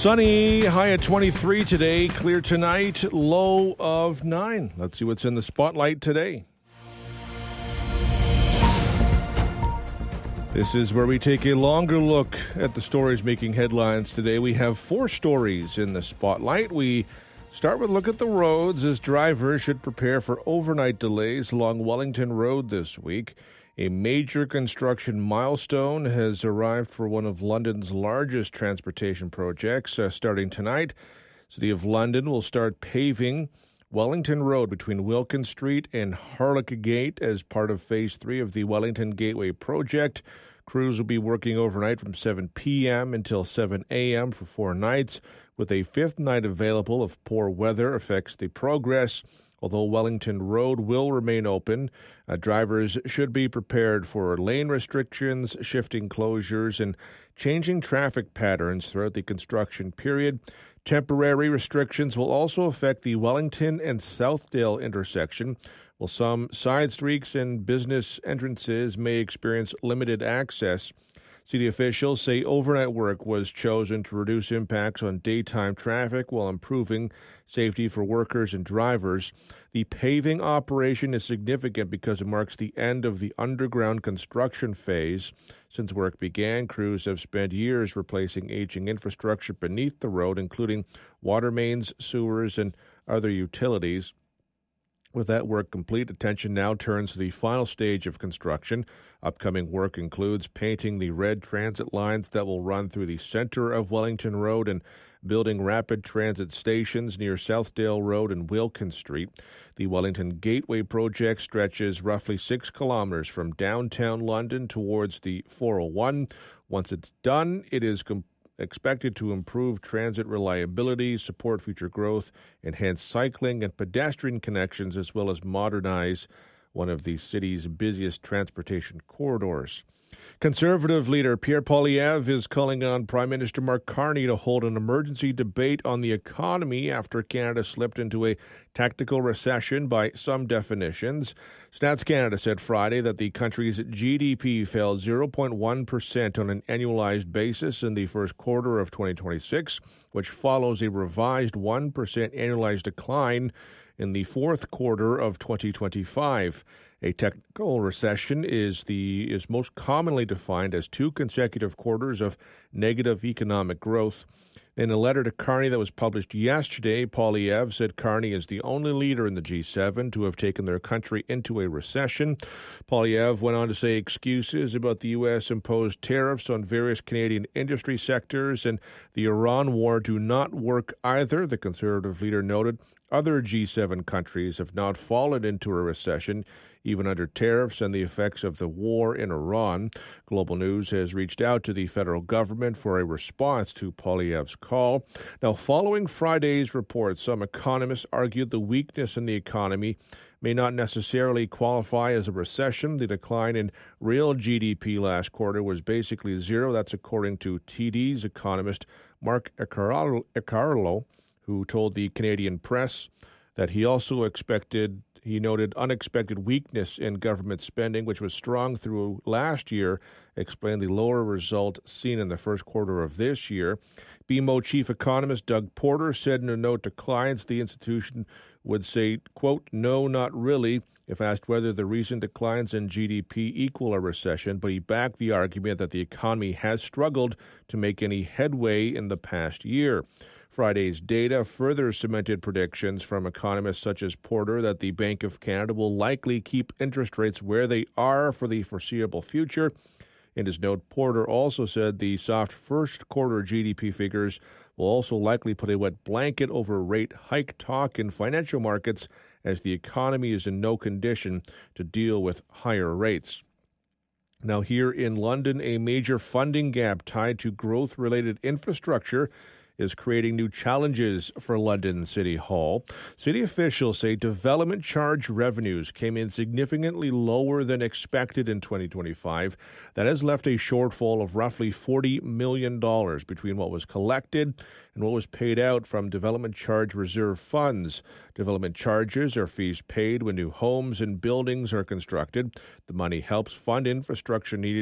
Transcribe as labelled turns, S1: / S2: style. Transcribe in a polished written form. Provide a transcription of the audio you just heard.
S1: Sunny, high at 23 today, clear tonight, low of 9. Let's see what's in the spotlight today. This is where we take a longer look at the stories making headlines today. We have 4 stories in the spotlight. We start with a look at the roads as drivers should prepare for overnight delays along Wellington Road this week. A major construction milestone has arrived for one of London's largest transportation projects starting tonight. City of London will start paving Wellington Road between Wilkin Street and Harlech-Gate as part of Phase 3 of the Wellington Gateway project. Crews will be working overnight from 7 p.m. until 7 a.m. for 4 nights, with a 5th night available if poor weather affects the progress. Although Wellington Road will remain open, drivers should be prepared for lane restrictions, shifting closures, and changing traffic patterns throughout the construction period. Temporary restrictions will also affect the Wellington and Southdale intersection, while some side streets and business entrances may experience limited access. City officials say overnight work was chosen to reduce impacts on daytime traffic while improving safety for workers and drivers. The paving operation is significant because it marks the end of the underground construction phase. Since work began, crews have spent years replacing aging infrastructure beneath the road, including water mains, sewers, and other utilities. With that work complete, attention now turns to the final stage of construction. Upcoming work includes painting the red transit lines that will run through the center of Wellington Road and building rapid transit stations near Southdale Road and Wilkin Street. The Wellington Gateway project stretches roughly 6 kilometers from downtown London towards the 401. Once it's done, it is expected to improve transit reliability, support future growth, enhance cycling and pedestrian connections, as well as modernize one of the city's busiest transportation corridors. Conservative leader Pierre Poilievre is calling on Prime Minister Mark Carney to hold an emergency debate on the economy after Canada slipped into a technical recession by some definitions. Stats Canada said Friday that the country's GDP fell 0.1% on an annualized basis in the first quarter of 2026, which follows a revised 1% annualized decline in the fourth quarter of 2025. A technical recession is most commonly defined as 2 consecutive quarters of negative economic growth. In a letter to Carney that was published yesterday, Poilievre said Carney is the only leader in the G7 to have taken their country into a recession. Poilievre went on to say excuses about the U.S. imposed tariffs on various Canadian industry sectors and the Iran war do not work either, the Conservative leader noted. Other G7 countries have not fallen into a recession, even under tariffs and the effects of the war in Iran. Global News has reached out to the federal government for a response to Poilievre's call. Now, following Friday's report, some economists argued the weakness in the economy may not necessarily qualify as a recession. The decline in real GDP last quarter was basically zero. That's according to TD's economist Mark Icarlo, who told the Canadian Press that he noted unexpected weakness in government spending, which was strong through last year, explained the lower result seen in the first quarter of this year. BMO chief economist Doug Porter said in a note to clients the institution would say, quote, "No, not really," if asked whether the recent declines in GDP equal a recession, but he backed the argument that the economy has struggled to make any headway in the past year. Friday's data further cemented predictions from economists such as Porter that the Bank of Canada will likely keep interest rates where they are for the foreseeable future. In his note, Porter also said the soft first quarter GDP figures will also likely put a wet blanket over rate hike talk in financial markets as the economy is in no condition to deal with higher rates. Now, here in London, a major funding gap tied to growth-related infrastructure is creating new challenges for London City Hall. City officials say development charge revenues came in significantly lower than expected in 2025. That has left a shortfall of roughly $40 million between what was collected and what was paid out from development charge reserve funds. Development charges are fees paid when new homes and buildings are constructed. The money helps fund infrastructure needed